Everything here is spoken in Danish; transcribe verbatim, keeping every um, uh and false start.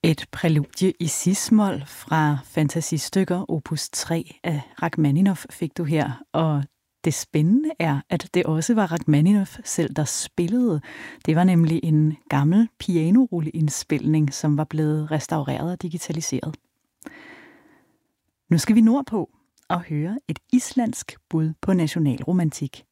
Et præludie i cis-mol fra Fantasistykker opus tre af Rachmaninov fik du her, og det spændende er, at det også var Rachmaninov selv, der spillede. Det var nemlig en gammel pianorulle-indspilning, som var blevet restaureret og digitaliseret. Nu skal vi nordpå og høre et islandsk bud på nationalromantik.